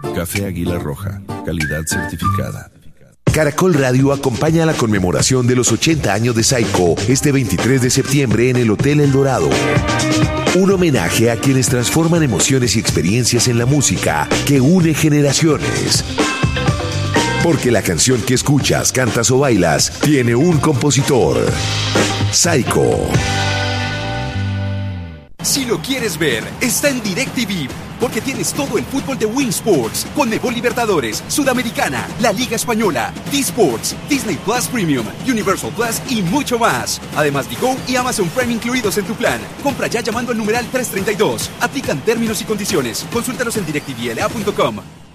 Café Águila Roja, calidad certificada. Caracol Radio acompaña la conmemoración de los 80 años de Saiko este 23 de septiembre en el Hotel El Dorado. Un homenaje a quienes transforman emociones y experiencias en la música que une generaciones. Porque la canción que escuchas, cantas o bailas tiene un compositor. Saiko. Si lo quieres ver, está en DirecTV, porque tienes todo el fútbol de Win Sports, Conmebol Libertadores, Sudamericana, la Liga Española, D-Sports, Disney Plus Premium, Universal Plus y mucho más. Además, Digo y Amazon Prime incluidos en tu plan. Compra ya llamando al numeral 332. Aplican términos y condiciones. Consúltalos en directvla.com.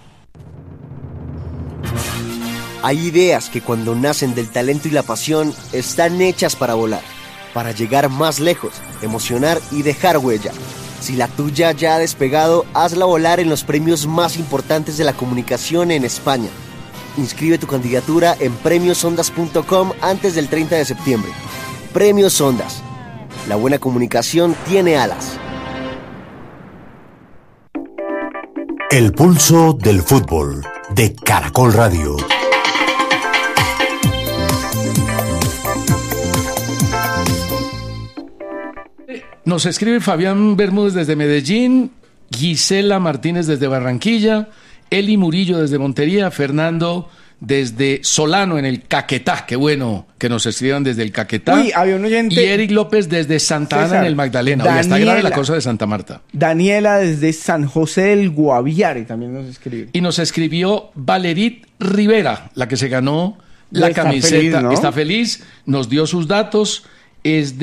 Hay ideas que cuando nacen del talento y la pasión están hechas para volar, para llegar más lejos, emocionar y dejar huella. Si la tuya ya ha despegado, hazla volar en los premios más importantes de la comunicación en España. Inscribe tu candidatura en premiosondas.com antes del 30 de septiembre. Premios Ondas. La buena comunicación tiene alas. El pulso del fútbol de Caracol Radio. Nos escribe Fabián Bermúdez desde Medellín, Gisela Martínez desde Barranquilla, Eli Murillo desde Montería, Fernando desde Solano en el Caquetá. Qué bueno que nos escriban desde el Caquetá. Uy, había un oyente. Y Eric López desde Santa Ana en el Magdalena. Oye, está grave la cosa de Santa Marta. Daniela desde San José del Guaviare también nos escribe. Y nos escribió Valerit Rivera, la que se ganó la camiseta. Feliz, ¿no? Está feliz, nos dio sus datos. Es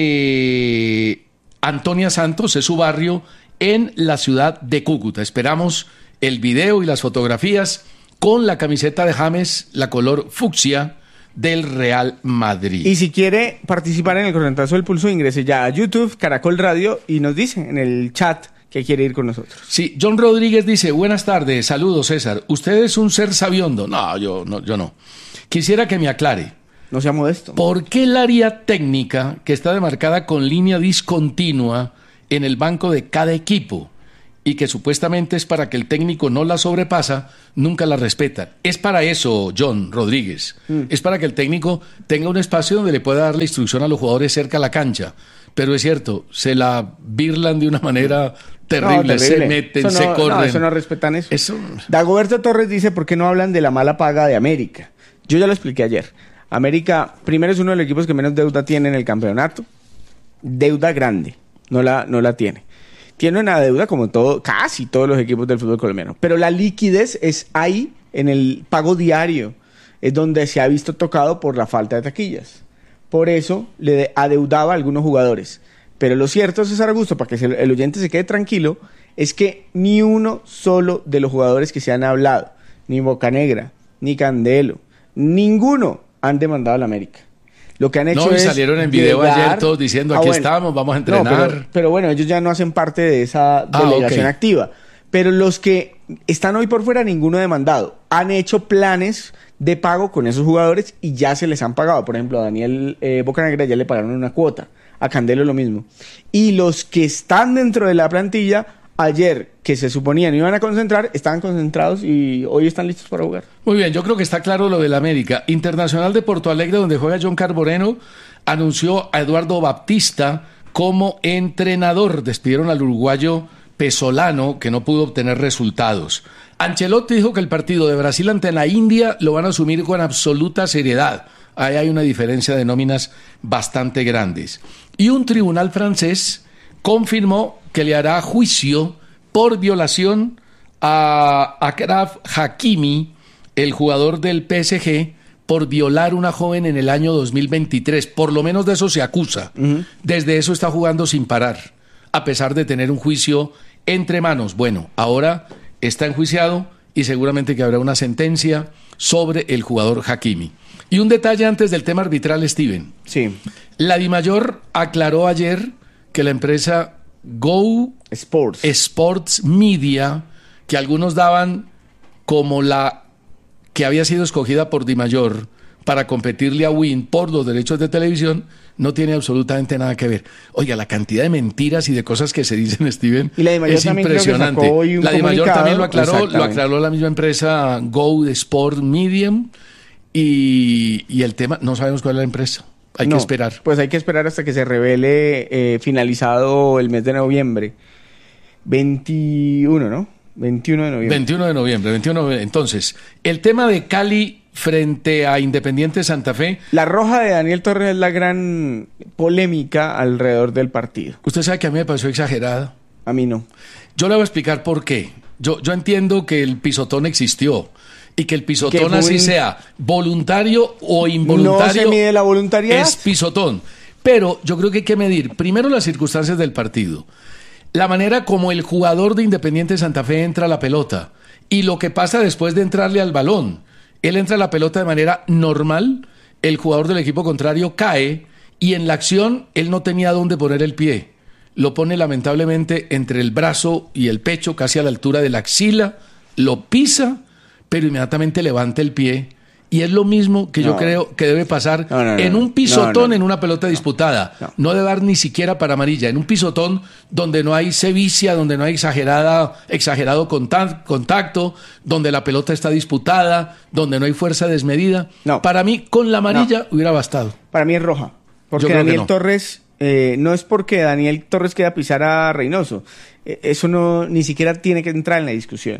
de Antonia Santos, es su barrio en la ciudad de Cúcuta. Esperamos el video y las fotografías con la camiseta de James, la color fucsia del Real Madrid. Y si quiere participar en el correntazo del pulso, ingrese ya a YouTube, Caracol Radio, y nos dice en el chat que quiere ir con nosotros. Sí, John Rodríguez dice, buenas tardes, saludos César, ¿usted es un ser sabiondo? No, yo no. Quisiera que me aclare. No sea modesto. ¿Por qué el área técnica, que está demarcada con línea discontinua en el banco de cada equipo y que supuestamente es para que el técnico no la sobrepasa, nunca la respeta? Es para eso, John Rodríguez. Es para que el técnico tenga un espacio donde le pueda dar la instrucción a los jugadores cerca a la cancha. Pero es cierto, se la birlan de una manera terrible. No, se meten, se corren. No, eso no respetan eso. Dagoberto Torres dice, ¿por qué no hablan de la mala paga de América? Yo ya lo expliqué ayer. América, primero, es uno de los equipos que menos deuda tiene en el campeonato. Deuda grande, no la tiene. Tiene una deuda como casi todos los equipos del fútbol colombiano. Pero la liquidez es ahí, en el pago diario. Es donde se ha visto tocado por la falta de taquillas. Por eso le adeudaba a algunos jugadores. Pero lo cierto, César Augusto, para que el oyente se quede tranquilo, es que ni uno solo de los jugadores que se han hablado, ni Bocanegra, ni Candelo, ninguno han demandado a la América. Lo que han hecho es salieron en video ayer todos diciendo aquí estamos, vamos a entrenar. No, pero bueno, ellos ya no hacen parte de esa delegación activa. Pero los que están hoy por fuera, ninguno demandado. Han hecho planes de pago con esos jugadores y ya se les han pagado. Por ejemplo, a Daniel Bocanegra ya le pagaron una cuota. A Candelo lo mismo. Y los que están dentro de la plantilla, ayer, que se suponían iban a concentrar, estaban concentrados y hoy están listos para jugar. Muy bien, yo creo que está claro lo del América. Internacional de Porto Alegre, donde juega John Carboreno, anunció a Eduardo Baptista como entrenador. Despidieron al uruguayo Pesolano, que no pudo obtener resultados. Ancelotti dijo que el partido de Brasil ante la India lo van a asumir con absoluta seriedad. Ahí hay una diferencia de nóminas bastante grandes. Y un tribunal francés confirmó que le hará juicio por violación a Achraf Hakimi, el jugador del PSG, por violar a una joven en el año 2023. Por lo menos de eso se acusa. Desde eso está jugando sin parar, a pesar de tener un juicio entre manos. Bueno, ahora está enjuiciado y seguramente que habrá una sentencia sobre el jugador Hakimi. Y un detalle antes del tema arbitral, Steven. Sí. La DiMayor aclaró ayer que la empresa Go Sports Media, que algunos daban como la que había sido escogida por DiMayor para competirle a Win por los derechos de televisión, no tiene absolutamente nada que ver. Oiga, la cantidad de mentiras y de cosas que se dicen, Steven, y la DIMAYOR es impresionante. La DIMAYOR también lo aclaró la misma empresa Go de Sport Medium, y el tema, no sabemos cuál es la empresa. Hay que esperar. Pues hay que esperar hasta que se revele finalizado el mes de noviembre. 21, ¿no? 21 de noviembre. 21 de noviembre. Entonces, el tema de Cali frente a Independiente Santa Fe. La roja de Daniel Torres es la gran polémica alrededor del partido. Usted sabe que a mí me pareció exagerada. A mí no. Yo le voy a explicar por qué. Yo entiendo que el pisotón existió y que el pisotón, así sea voluntario o involuntario, no se mide la voluntariedad, es pisotón. Pero yo creo que hay que medir primero las circunstancias del partido, la manera como el jugador de Independiente Santa Fe entra a la pelota y lo que pasa después de entrarle al balón. Él entra a la pelota de manera normal, el jugador del equipo contrario cae y en la acción él no tenía dónde poner el pie. Lo pone lamentablemente entre el brazo y el pecho, casi a la altura de la axila, lo pisa, pero inmediatamente levanta el pie. Y es lo mismo que yo creo que debe pasar en un pisotón, en una pelota disputada. No debe dar ni siquiera para amarilla. En un pisotón donde no hay sevicia, donde no hay exagerado contacto, donde la pelota está disputada, donde no hay fuerza desmedida. Para mí, con la amarilla hubiera bastado. Para mí es roja. Porque Daniel Torres, no es porque Daniel Torres quiera pisar a Reynoso. Eso ni siquiera tiene que entrar en la discusión.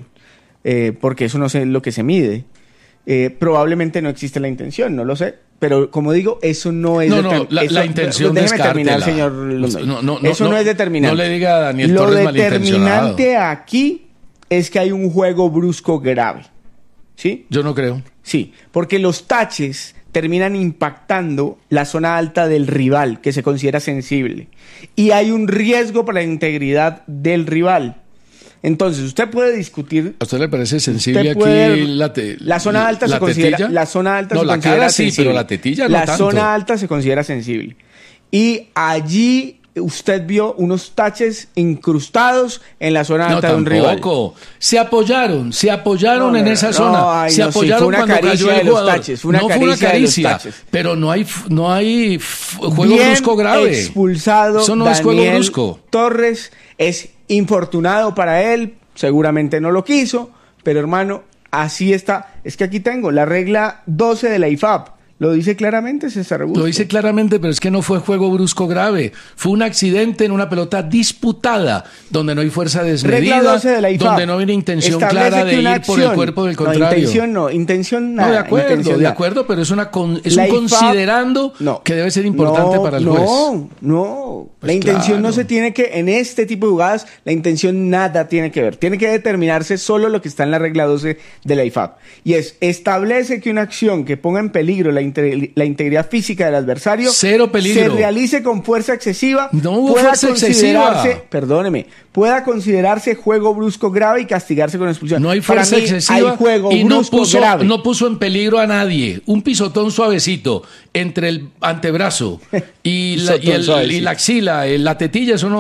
Porque eso no es lo que se mide. Probablemente no existe la intención, no lo sé, pero como digo, eso no es la intención. Déjeme terminar, señor Londoño. Eso no es determinante. No le diga a Daniel Torres malintencionado. Lo determinante aquí es que hay un juego brusco grave, ¿sí? Yo no creo. Sí, porque los taches terminan impactando la zona alta del rival, que se considera sensible, y hay un riesgo para la integridad del rival. Entonces, usted puede discutir. ¿A usted le parece sensible aquí la zona alta se considera? La zona alta se considera sensible. Sí, pero la tetilla no tanto. La zona alta se considera sensible. Y allí usted vio unos taches incrustados en la zona alta de un rival. Se apoyaron en esa zona. Se apoyaron cuando cayó el jugador. No fue una caricia, pero no hay juego brusco grave. Expulsado. Eso no es juego brusco. Torres es infortunado para él, seguramente no lo quiso, pero hermano, así está. Es que aquí tengo la regla 12 de la IFAB. Lo dice claramente, César Augusto. Lo dice claramente, pero es que no fue juego brusco grave. Fue un accidente en una pelota disputada, donde no hay fuerza desmedida, regla 12 de la IFAB. Donde no hay una intención clara de ir por el cuerpo del contrario. Intención nada. De acuerdo, pero es un considerando que debe ser importante para el juez. No. Pues la intención no se tiene que, en este tipo de jugadas, la intención nada tiene que ver. Tiene que determinarse solo lo que está en la regla 12 de la IFAB. Y establece que una acción que ponga en peligro la integridad física del adversario, cero peligro, se realice con fuerza excesiva, no hubo fuerza excesiva, pueda considerarse juego brusco grave y castigarse con expulsión. No hay fuerza excesiva hay juego y brusco grave. No puso en peligro a nadie. Un pisotón suavecito entre el antebrazo y la axila, la tetilla, eso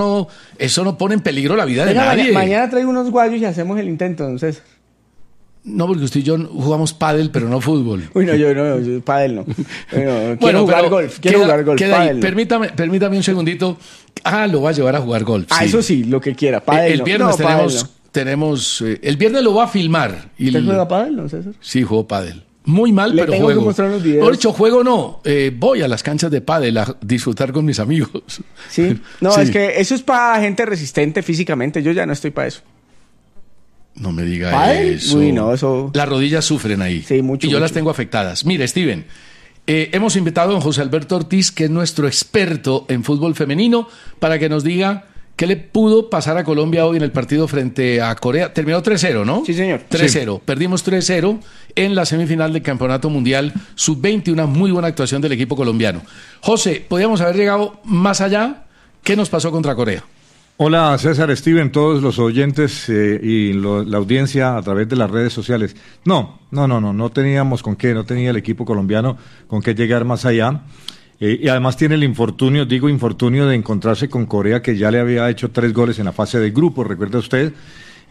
no pone en peligro la vida de nadie. Mañana traigo unos guayos y hacemos el intento, entonces. No, porque usted y yo jugamos pádel, pero no fútbol. Uy, yo pádel no. Quiero jugar golf. Ahí. Permítame un segundito. Lo va a llevar a jugar golf. Sí. Eso sí, lo que quiera. Pádel el viernes tenemos el viernes lo va a filmar. ¿Usted juega pádel, no, César? Sí, juego pádel. Muy mal, pero tengo juego. Que mostrar unos videos. Por hecho, juego no. Voy a las canchas de pádel a disfrutar con mis amigos. Sí. No, sí. Es que eso es para gente resistente físicamente. Yo ya no estoy para eso. No me diga ¿Pádel? eso. Uy, no, eso. Las rodillas sufren ahí. Sí, mucho. Y yo las tengo afectadas. Mire, Steven, hemos invitado a don José Alberto Ortiz, que es nuestro experto en fútbol femenino, para que nos diga qué le pudo pasar a Colombia hoy en el partido frente a Corea. Terminó 3-0, ¿no? Sí, señor. 3-0. Sí. Perdimos 3-0 en la semifinal del Campeonato Mundial Sub-20. Una muy buena actuación del equipo colombiano. José, ¿podríamos haber llegado más allá? ¿Qué nos pasó contra Corea? Hola César, Steven, todos los oyentes y la audiencia a través de las redes sociales. No teníamos con qué, no tenía el equipo colombiano con qué llegar más allá. Y además tiene el infortunio de encontrarse con Corea, que ya le había hecho 3 goles en la fase de grupo, recuerda usted.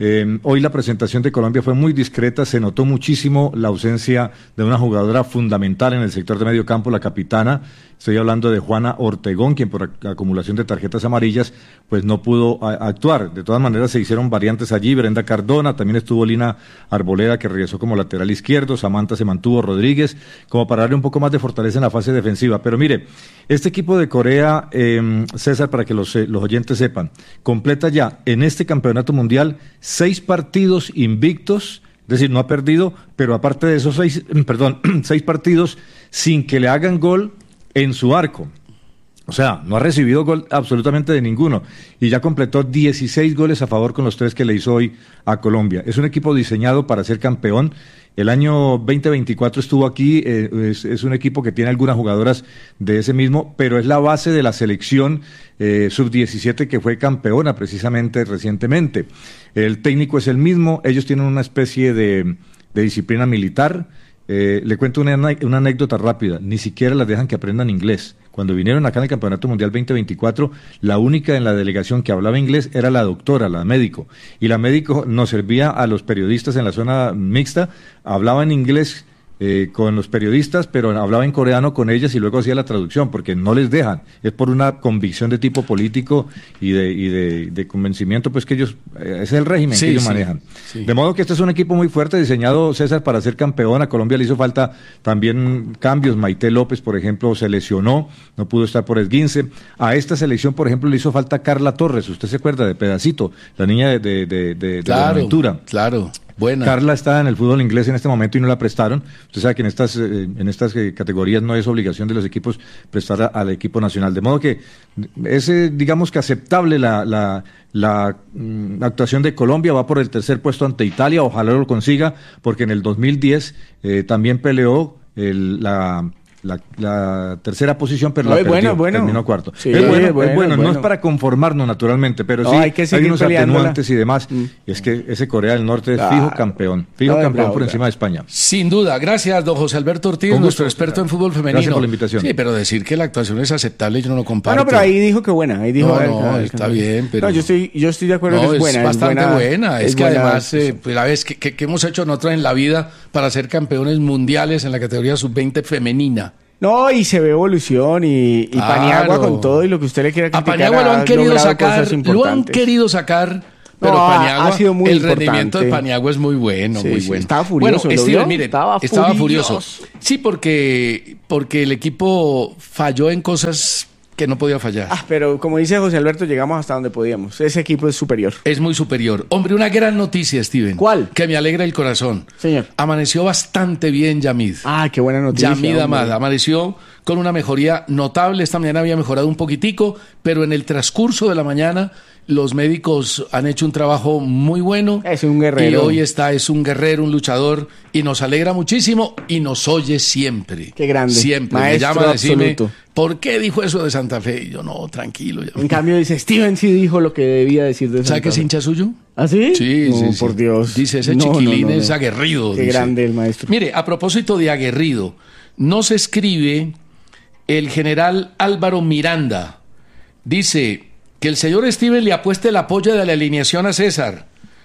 Hoy la presentación de Colombia fue muy discreta, se notó muchísimo la ausencia de una jugadora fundamental en el sector de medio campo, la capitana. Estoy hablando de Juana Ortegón, quien por acumulación de tarjetas amarillas pues no pudo actuar. De todas maneras se hicieron variantes allí, Brenda Cardona, también estuvo Lina Arboleda, que regresó como lateral izquierdo, Samantha se mantuvo, Rodríguez, como para darle un poco más de fortaleza en la fase defensiva. Pero mire, este equipo de Corea, César, para que los oyentes sepan, completa ya en este campeonato mundial 6 partidos invictos, es decir, no ha perdido, pero aparte de esos 6 partidos sin que le hagan gol en su arco. O sea, no ha recibido gol absolutamente de ninguno y ya completó 16 goles a favor con los 3 que le hizo hoy a Colombia. Es un equipo diseñado para ser campeón. El año 2024 estuvo aquí, es un equipo que tiene algunas jugadoras de ese mismo, pero es la base de la selección sub-17 que fue campeona precisamente recientemente. El técnico es el mismo, ellos tienen una especie de disciplina militar. Le cuento una anécdota rápida, ni siquiera las dejan que aprendan inglés. Cuando vinieron acá en el Campeonato Mundial 2024, la única en la delegación que hablaba inglés era la doctora, la médico. Y la médico nos servía a los periodistas en la zona mixta, hablaba en inglés con los periodistas, pero hablaba en coreano con ellas y luego hacía la traducción, porque no les dejan. Es por una convicción de tipo político y de convencimiento, pues que ellos, ese es el régimen que ellos manejan. Sí. De modo que este es un equipo muy fuerte, diseñado, César, para ser campeón. A Colombia le hizo falta también cambios. Maite López, por ejemplo, se lesionó, no pudo estar por esguince. A esta selección, por ejemplo, le hizo falta Carla Torres, usted se acuerda, de Pedacito, la niña de Buenaventura. Claro. Buena. Carla está en el fútbol inglés en este momento y no la prestaron. Usted sabe que en estas categorías no es obligación de los equipos prestar al equipo nacional. De modo que es, digamos que aceptable la actuación de Colombia. Va por el 3er puesto ante Italia. Ojalá lo consiga, porque en el 2010 también peleó la tercera posición, pero la perdió, terminó cuarto. Sí, es bueno, no es para conformarnos naturalmente, pero sí hay unos atenuantes y demás. Es que ese Corea del Norte es fijo campeón por encima de España. Sin duda. Gracias, don José Alberto Ortiz, nuestro experto en fútbol femenino. Gracias por la invitación. Sí, pero decir que la actuación es aceptable yo no lo comparto. No, pero ahí dijo que buena. Ahí dijo, está bien, pero... No, yo estoy de acuerdo que es buena. Es bastante buena. Es que buena, además, pues la vez que hemos hecho nosotros en la vida para ser campeones mundiales en la categoría sub-20 femenina. No, y se ve evolución y Paniagua con todo y lo que usted le quiera criticar. A Paniagua lo han querido sacar, pero Paniagua, ha sido muy el importante. Rendimiento de Paniagua es muy bueno, muy bueno. Estaba furioso, bueno, Steven, mire, estaba furioso. Sí, porque el equipo falló en cosas que no podía fallar. Pero como dice José Alberto, llegamos hasta donde podíamos. Ese equipo es superior. Es muy superior. Hombre, una gran noticia, Steven. ¿Cuál? Que me alegra el corazón. Señor. Amaneció bastante bien Yamid. Qué buena noticia. Yamid Amada amaneció con una mejoría notable. Esta mañana había mejorado un poquitico, pero en el transcurso de la mañana los médicos han hecho un trabajo muy bueno. Es un guerrero. Y hoy es un guerrero, un luchador, y nos alegra muchísimo y nos oye siempre. Qué grande. Siempre. Maestro me llama a decirme, absoluto. ¿Por qué dijo eso de Santa Fe? Y yo, no, tranquilo. En cambio dice, Steven sí dijo lo que debía decir de Santa Fe. ¿Sabe que es hincha suyo? ¿Ah, sí? Sí, no, por Dios. Dice, ese chiquilín es aguerrido. Qué grande el maestro. Mire, a propósito de aguerrido, nos escribe el general Álvaro Miranda. Dice que el señor Steven le apueste el apoyo de la alineación a César.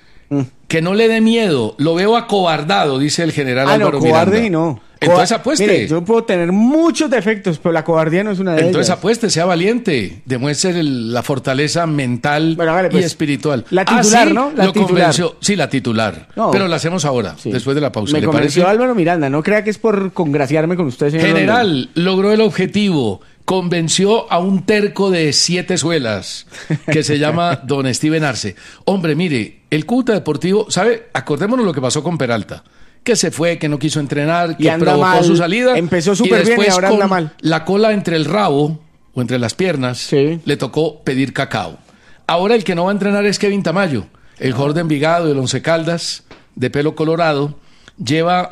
Que no le dé miedo. Lo veo acobardado, dice el general Álvaro Miranda. Cobarde no. Entonces apueste. Mire, yo puedo tener muchos defectos, pero la cobardía no es una de ellas. Entonces apueste, sea valiente, demuestre la fortaleza mental y espiritual. La titular, ¿no? La titular. Sí, la titular. No. Pero la hacemos ahora, después de la pausa. Me convenció Álvaro Miranda, no crea que es por congraciarme con usted, señor. General, logró el objetivo. Convenció a un terco de 7 suelas que se llama don Steven Arce. Hombre, mire, el Cúcuta Deportivo, ¿sabe? Acordémonos lo que pasó con Peralta. Que se fue, que no quiso entrenar, que provocó mal. Su salida. Empezó súper bien y ahora anda mal. La cola entre el rabo o entre las piernas, le tocó pedir cacao. Ahora el que no va a entrenar es Kevin Tamayo, el jugador de Envigado, del Once Caldas, de pelo colorado. Lleva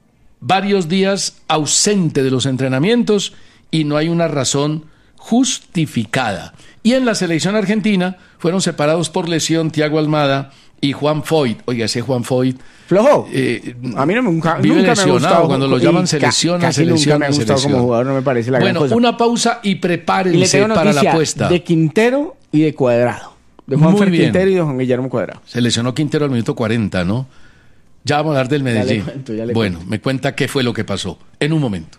varios días ausente de los entrenamientos y no hay una razón justificada. Y en la selección argentina fueron separados por lesión Thiago Almada y Juan Foyt. Oiga, ese Juan Foyt... Flojo. A mí nunca me ha gustado. Cuando lo llaman selecciona. Nunca me ha gustado como jugador, no me parece la gran cosa. Bueno, una pausa y prepárense para la apuesta. De Quintero y de Cuadrado. De Juanfer Muy bien. Quintero y de Juan Guillermo Cuadrado. Se lesionó Quintero al minuto 40, ¿no? Ya vamos a hablar del Medellín. Ya le Bueno, cuento. me cuenta qué fue lo que pasó. En un momento.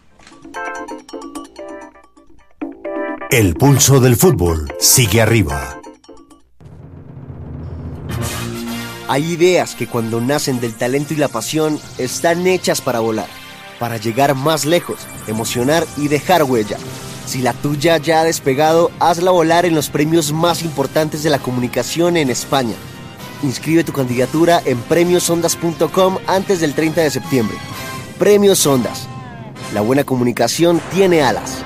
El pulso del fútbol sigue arriba. Hay ideas que cuando nacen del talento y la pasión están hechas para volar, para llegar más lejos, emocionar y dejar huella. Si la tuya ya ha despegado, hazla volar en los premios más importantes de la comunicación en España. Inscribe tu candidatura en premiosondas.com antes del 30 de septiembre. Premios Ondas. La buena comunicación tiene alas.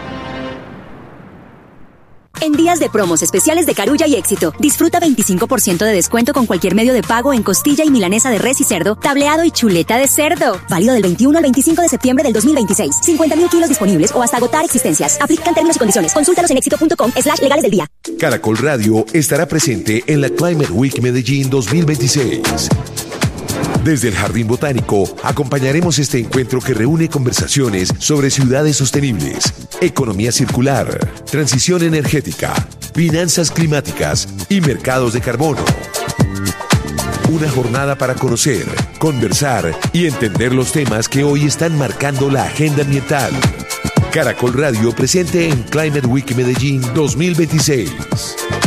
En días de promos especiales de Carulla y Éxito, disfruta 25% de descuento con cualquier medio de pago en costilla y milanesa de res y cerdo, tableado y chuleta de cerdo. Válido del 21 al 25 de septiembre del 2026. 50.000 kilos disponibles o hasta agotar existencias. Aplican términos y condiciones. Consúltalos en éxito.com/legales del día. Caracol Radio estará presente en la Climate Week Medellín 2026. Desde el Jardín Botánico acompañaremos este encuentro que reúne conversaciones sobre ciudades sostenibles, economía circular, transición energética, finanzas climáticas y mercados de carbono. Una jornada para conocer, conversar y entender los temas que hoy están marcando la agenda ambiental. Caracol Radio presente en Climate Week Medellín 2026.